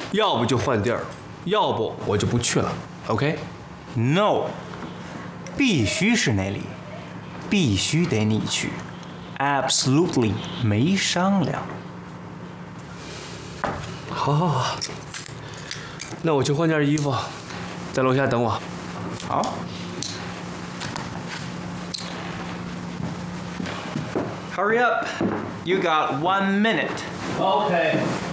要不就换地儿，要不我就不去了。OK？ No， 必须是那里，必须得你去 ，Absolutely 没商量。 好，那我去换件衣服，在楼下等我。 好。Hurry up, you got 1 minute. OK。